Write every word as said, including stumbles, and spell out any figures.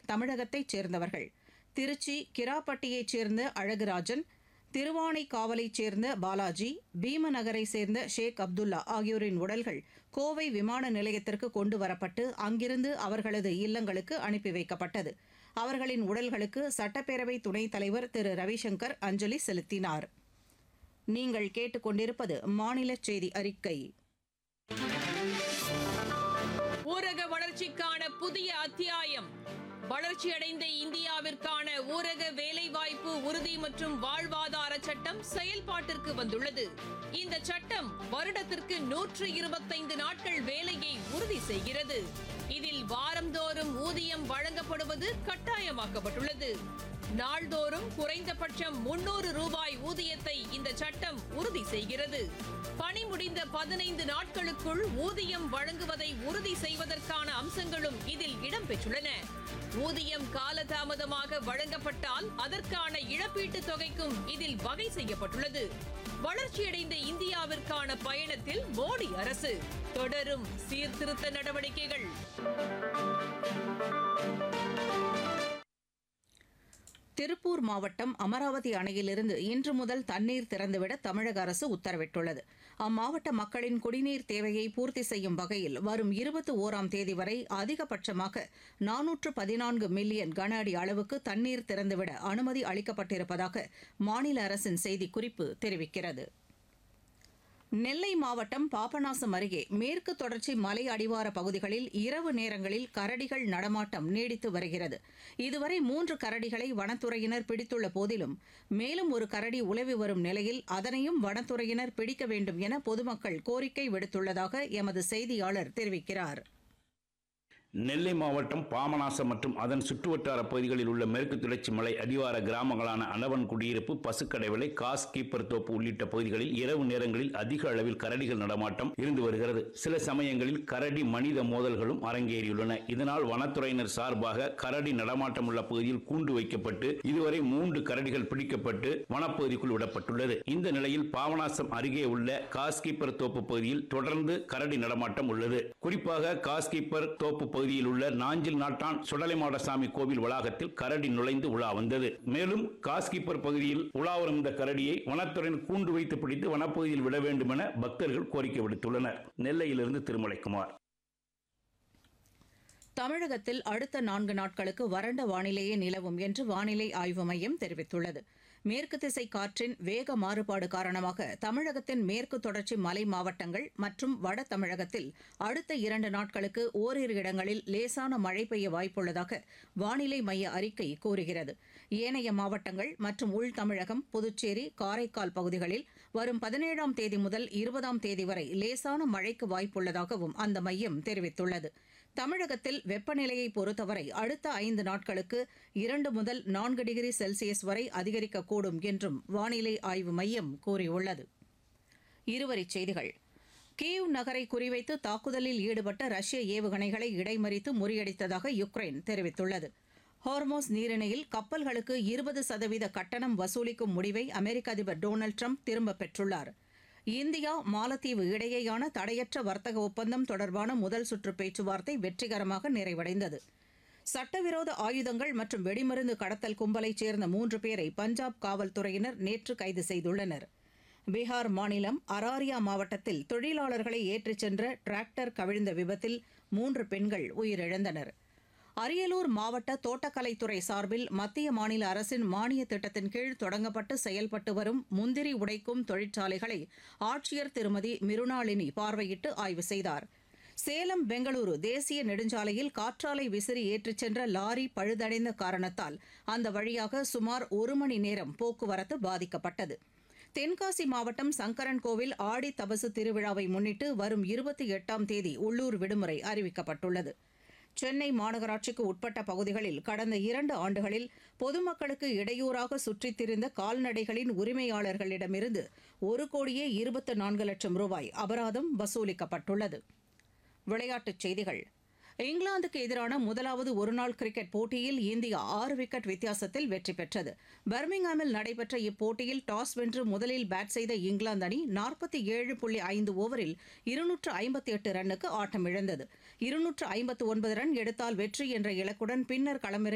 தமிழகத்தைச் சேர்ந்தவர்கள். திருச்சி கிராப்பட்டியைச் சேர்ந்த அழகுராஜன், திருவானைக்காவலைச் சேர்ந்த பாலாஜி, பீமநகரை சேர்ந்த ஷேக் அப்துல்லா ஆகியோரின் உடல்கள் கோவை விமான நிலையத்திற்கு கொண்டு வரப்பட்டு அங்கிருந்து அவர்களது இல்லங்களுக்கு அனுப்பி வைக்கப்பட்டது. அவர்களின் உடல்களுக்கு சட்டப்பேரவை துணைத் தலைவர் திரு ரவிசங்கர் அஞ்சலி செலுத்தினார். நீங்கள் கேட்டுக்கொண்டிருப்பது மாநில செய்தி அறிக்கை. ஊரக வளர்ச்சிக்கான புதிய அத்தியாயம். வளர்ச்சியடைந்த இந்தியாவிற்கான ஊரக வேலைவாய்ப்பு உறுதி மற்றும் வாழ்வாதார சட்டம் செயல்பாட்டிற்கு வந்துள்ளது. இந்த சட்டம் வருடத்திற்கு நூற்று இருபத்தைந்து நாட்கள் வேலையை உறுதி செய்கிறது. இதில் வாரந்தோறும் ஊதியம் வழங்கப்படுவது கட்டாயமாக்கப்பட்டுள்ளது. நாள்தோறும் குறைந்தபட்சம் முன்னூறு ரூபாய் ஊதியத்தை இந்த சட்டம் உறுதி செய்கிறது. பணி முடிந்த பதினைந்து நாட்களுக்குள் ஊதியம் வழங்குவதை உறுதி செய்வதற்கான அம்சங்களும் இதில் இடம்பெற்றுள்ளன. ஊதியம் காலதாமதமாக வழங்கப்பட்டால் அதற்கான இழப்பீட்டுத் தொகைக்கும் இதில் வகை செய்யப்பட்டுள்ளது. வளர்ச்சியடைந்த இந்தியாவிற்கான பயணத்தில் மோடி அரசு தொடரும் சீர்திருத்த நடவடிக்கைகள். திருப்பூர் மாவட்டம் அமராவதி அணையிலிருந்து இன்று முதல் தண்ணீர் திறந்துவிட தமிழக அரசு உத்தரவிட்டுள்ளது. அம்மாவட்ட மக்களின் குடிநீர் தேவையை பூர்த்தி செய்யும் வகையில் வரும் இருபத்தி ஓராம் தேதி வரை அதிகபட்சமாக நானூற்று பதினான்கு மில்லியன் கன அடி அளவுக்கு தண்ணீர் திறந்துவிட அனுமதி அளிக்கப்பட்டிருப்பதாக மாநில அரசின் செய்திக்குறிப்பு தெரிவிக்கிறது. நெல்லை மாவட்டம் பாபநாசம் அருகே மேற்கு தொடர்ச்சி மலை அடிவார பகுதிகளில் இரவு நேரங்களில் கரடிகள் நடமாட்டம் நீடித்து வருகிறது. இதுவரை மூன்று கரடிகளை வனத்துறையினர் பிடித்துள்ள போதிலும் மேலும் ஒரு கரடி உலவி வரும் நிலையில் அதனையும் வனத்துறையினர் பிடிக்க வேண்டும் என பொதுமக்கள் கோரிக்கை விடுத்துள்ளதாக எமது செய்தியாளர் தெரிவிக்கிறார். நெல்லை மாவட்டம் பாபநாசம் மற்றும் அதன் சுற்றுவட்டார பகுதிகளில் உள்ள மேற்கு தொடர்ச்சி மலை அடிவார கிராமங்களான அனவன் குடியிருப்பு, பசுக்கடைவிலை, காஸ் கீப்பர் தோப்பு உள்ளிட்ட பகுதிகளில் இரவு நேரங்களில் அதிக அளவில் கரடிகள் நடமாட்டம் இருந்து வருகிறது. சில சமயங்களில் கரடி மனித மோதல்களும் அரங்கேறியுள்ளன. இதனால் வனத்துறையினர் சார்பாக கரடி நடமாட்டம் உள்ள பகுதியில் கூண்டு வைக்கப்பட்டு இதுவரை மூன்று கரடிகள் பிடிக்கப்பட்டு வனப்பகுதிக்குள் விடப்பட்டுள்ளது. இந்த நிலையில் பாபநாசம் அருகே உள்ள காஸ் கீப்பர் தோப்பு பகுதியில் தொடர்ந்து கரடி நடமாட்டம் உள்ளது. குறிப்பாக காஸ் கீப்பர் தோப்பு பகுதியில் உள்ள நாஞ்சில் நாட்டான் சுடலைமாடசாமி கோவில் வளாகத்தில் கரடி நுழைந்து உலா வந்தது. மேலும் காஸ்கீப்பர் பகுதியில் உலா வரும் இந்த கரடியை வனத்துறையினர் கூண்டு வைத்து பிடித்து வனப்பகுதியில் விட வேண்டும் என பக்தர்கள் கோரிக்கை விடுத்துள்ளனர். நெல்லையிலிருந்து திருமலைக்குமார். தமிழகத்தில் அடுத்த நான்கு நாட்களுக்கு வறண்ட வானிலையே நிலவும் என்று வானிலை ஆய்வு மையம் தெரிவித்துள்ளது. மேற்கு திசை காற்றின் வேக மாறுபாடு காரணமாக தமிழகத்தின் மேற்கு தொடர்ச்சி மலை மாவட்டங்கள் மற்றும் வட தமிழகத்தில் அடுத்த இரண்டு நாட்களுக்கு ஓரிரு இடங்களில் லேசான மழை பெய்ய வாய்ப்புள்ளதாக வானிலை மைய அறிக்கை கூறுகிறது. ஏனைய மாவட்டங்கள் மற்றும் உள் தமிழகம், புதுச்சேரி, காரைக்கால் பகுதிகளில் வரும் பதினேழாம் தேதி முதல் இருபதாம் தேதி வரை லேசான மழைக்கு வாய்ப்புள்ளதாகவும் அந்த மையம் தெரிவித்துள்ளது. தமிழகத்தில் வெப்பநிலையை பொறுத்தவரை அடுத்த ஐந்து நாட்களுக்கு இரண்டு முதல் நான்கு டிகிரி செல்சியஸ் வரை அதிகரிக்கக்கூடும் என்றும் வானிலை ஆய்வு மையம் கூறியுள்ளது. இருவரிச் செய்திகள். கீவ் நகரை குறிவைத்து தாக்குதலில் ஈடுபட்ட ரஷ்ய ஏவுகணைகளை இடைமறித்து முறியடித்ததாக யுக்ரைன் தெரிவித்துள்ளது. ஹார்மோஸ் நீரிணையில் கப்பல்களுக்கு இருபது சதவீத கட்டணம் வசூலிக்கும் முடிவை அமெரிக்க அதிபர் டொனால்டு ட்ரம்ப் திரும்பப் பெற்றுள்ளார். இந்தியா மாலத்தீவு இடையேயான தடையற்ற வர்த்தக ஒப்பந்தம் தொடர்பான முதல் சுற்று பேச்சுவார்த்தை வெற்றிகரமாக நிறைவடைந்தது. சட்டவிரோத ஆயுதங்கள் மற்றும் வெடிமருந்து கடத்தல் கும்பலைச் சேர்ந்த மூன்று பேரை பஞ்சாப் காவல்துறையினர் நேற்று கைது செய்துள்ளனர். பீகார் மாநிலம் அராரியா மாவட்டத்தில் தொழிலாளர்களை ஏற்றிச் சென்ற டிராக்டர் கவிழ்ந்த விபத்தில் மூன்று பெண்கள் உயிரிழந்தனர். அரியலூர் மாவட்ட தோட்டக்கலைத்துறை சார்பில் மத்திய மாநில அரசின் மானிய திட்டத்தின் கீழ் தொடங்கப்பட்டு செயல்பட்டு வரும் முந்திரி உடைக்கும் தொழிற்சாலைகளை ஆட்சியர் திருமதி மிருணாளினி பார்வையிட்டு ஆய்வு செய்தார். சேலம் பெங்களூரு தேசிய நெடுஞ்சாலையில் காற்றாலை விசிறி ஏற்றிச் சென்ற லாரி பழுதடைந்த காரணத்தால் அந்த வழியாக சுமார் ஒரு மணி நேரம் போக்குவரத்து பாதிக்கப்பட்டது. தென்காசி மாவட்டம் சங்கரன்கோவில் ஆடி தபசு திருவிழாவை முன்னிட்டு வரும் இருபத்தி எட்டாம் தேதி உள்ளூர் விடுமுறை அறிவிக்கப்பட்டுள்ளது. சென்னை மாநகராட்சிக்கு உட்பட்ட பகுதிகளில் கடந்த இரண்டு ஆண்டுகளில் பொதுமக்களுக்கு இடையூறாக சுற்றித் திரிந்த கால்நடைகளின் உரிமையாளர்களிடமிருந்து ஒரு கோடியே இருபத்தி நான்கு லட்சம் ரூபாய் அபராதம் வசூலிக்கப்பட்டுள்ளது. விளையாட்டுச் செய்திகள். இங்கிலாந்துக்கு எதிரான முதலாவது ஒருநாள் கிரிக்கெட் போட்டியில் இந்தியா ஆறு விக்கெட் வித்தியாசத்தில் வெற்றி பெற்றது. பர்மிங்ஹாமில் நடைபெற்ற இப்போட்டியில் டாஸ் வென்று முதலில் பேட் செய்த இங்கிலாந்து அணி நாற்பத்தி ஏழு புள்ளி ஐந்து ஓவரில் இருநூற்று ஐம்பத்தி எட்டு ரன்னுக்கு ஆட்டமிழந்தது. இருநூற்று ஐம்பத்து ஒன்பது ரன் எடுத்தால் வெற்றி என்ற இலக்குடன் பின்னர் களமிறங்கி